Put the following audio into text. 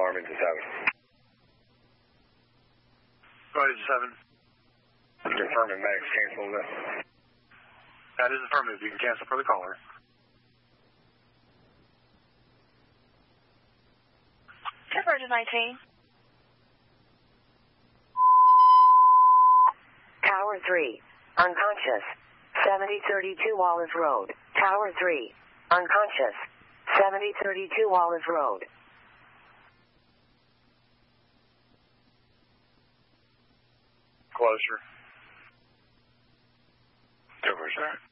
Confirming to 7. Go ahead to 7. Confirming Max cancel that. That is affirmative. You can cancel for the caller. Converge 19. Tower 3, unconscious. 7032 Wallace Road. Tower 3, unconscious. 7032 Wallace Road. Closer. Converge that.